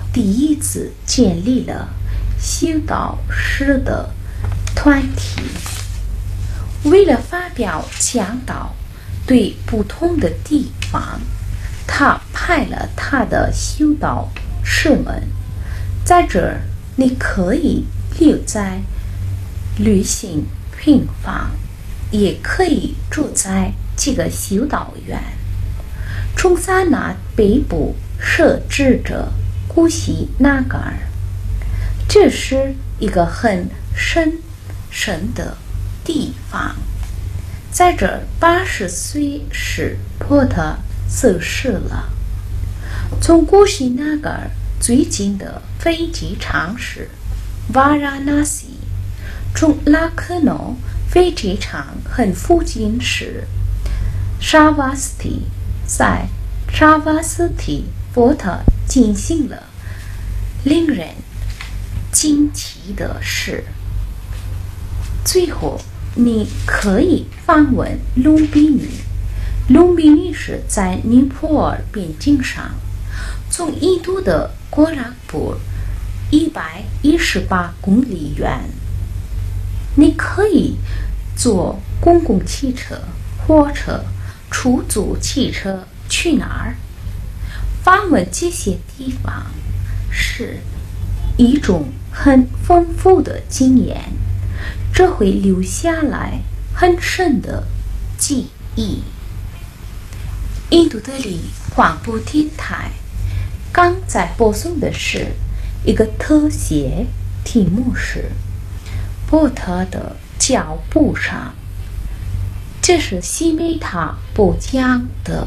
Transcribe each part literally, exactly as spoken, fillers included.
第一次建立了修道士的团体。为了发表讲道，对不同的地方，他派了他的修道士们。在这儿，你可以留在旅行平房，也可以住在这个修道院。从萨那北部设置着古希纳嘎尔，这是一个很神圣的地方。在这儿，八十岁时波特逝世了。从古希纳嘎尔最近的飞机场是瓦拉纳西，从拉克诺飞机场很附近是沙瓦斯蒂。在沙瓦斯蒂，波特进行了令人惊奇的事。最后，你可以访问隆比尼。隆比尼是在尼泊尔边境上，从印度的果拉布一百一十八公里远。你可以坐公共汽车、火车、出租汽车去哪儿？访问这些地方是一种很丰富的经验，这会留下来很深的记忆。印度德里广播电台刚在播送的是一个特写，题目是波特的脚步上。这是西梅塔播讲的。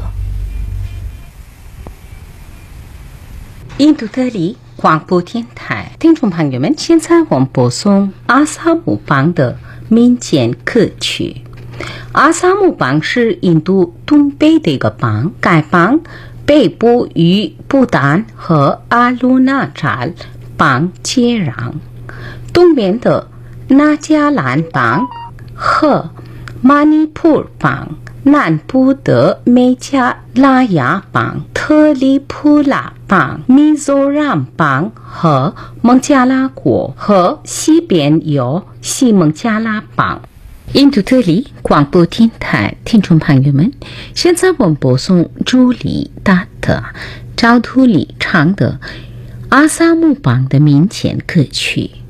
印度德里广播电台听众朋友们，现在我们播送阿萨姆邦的民间歌曲。阿萨姆邦是印度东北的一个邦，该邦北部与不丹和阿鲁纳扎邦接壤，东边的那加兰邦和马尼普邦，南部的美加拉雅邦、特里普拉邦、米佐让邦和孟加拉国，和西边有西孟加拉邦。印度德里广播电台听众朋友们，现在我们播送朱莉达特赵图里唱的阿萨姆邦的民间歌曲。